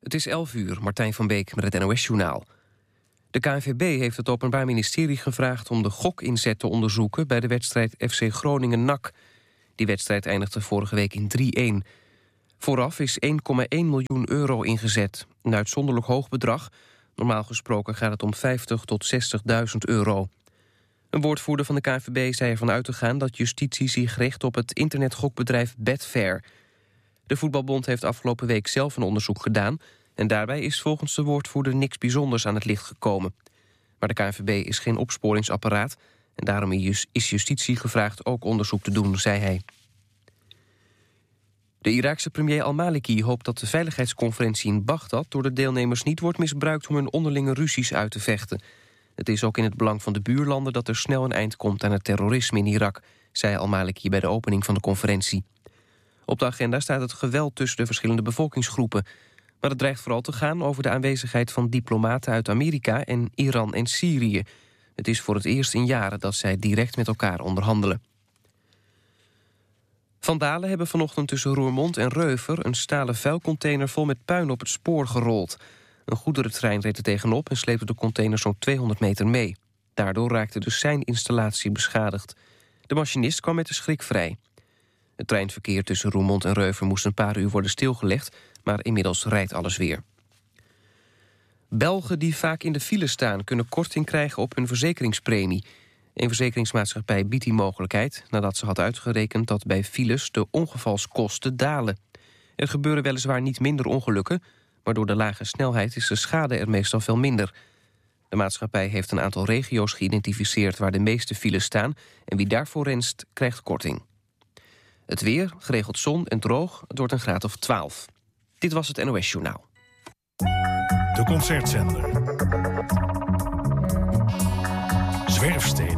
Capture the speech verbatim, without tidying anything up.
Het is elf uur, Martijn van Beek met het N O S-journaal. De K N V B heeft het Openbaar Ministerie gevraagd om de gokinzet te onderzoeken bij de wedstrijd F C Groningen-N A C. Die wedstrijd eindigde vorige week in drie-een. Vooraf is één komma één miljoen euro ingezet. Een uitzonderlijk hoog bedrag. Normaal gesproken gaat het om vijftig tot zestigduizend euro. Een woordvoerder van de K N V B zei ervan uit te gaan dat justitie zich richt op het internetgokbedrijf Betfair. De voetbalbond heeft afgelopen week zelf een onderzoek gedaan en daarbij is volgens de woordvoerder niks bijzonders aan het licht gekomen. Maar de K N V B is geen opsporingsapparaat en daarom is justitie gevraagd ook onderzoek te doen, zei hij. De Iraakse premier al-Maliki hoopt dat de veiligheidsconferentie in Bagdad door de deelnemers niet wordt misbruikt om hun onderlinge ruzies uit te vechten. Het is ook in het belang van de buurlanden dat er snel een eind komt aan het terrorisme in Irak, zei al-Maliki bij de opening van de conferentie. Op de agenda staat het geweld tussen de verschillende bevolkingsgroepen. Maar het dreigt vooral te gaan over de aanwezigheid van diplomaten uit Amerika en Iran en Syrië. Het is voor het eerst in jaren dat zij direct met elkaar onderhandelen. Vandalen hebben vanochtend tussen Roermond en Reuver een stalen vuilcontainer vol met puin op het spoor gerold. Een goederentrein reed er tegenop en sleepte de container zo'n tweehonderd meter mee. Daardoor raakte de seininstallatie beschadigd. De machinist kwam met de schrik vrij. Het treinverkeer tussen Roermond en Reuver moest een paar uur worden stilgelegd, maar inmiddels rijdt alles weer. Belgen die vaak in de file staan kunnen korting krijgen op hun verzekeringspremie. Een verzekeringsmaatschappij biedt die mogelijkheid nadat ze had uitgerekend dat bij files de ongevalskosten dalen. Er gebeuren weliswaar niet minder ongelukken, maar door de lage snelheid is de schade er meestal veel minder. De maatschappij heeft een aantal regio's geïdentificeerd waar de meeste files staan en wie daarvoor renst krijgt korting. Het weer, geregeld zon en droog, het wordt een graad of twaalf. Dit was het N O S-journaal. De Concertzender. Zwerfsteden.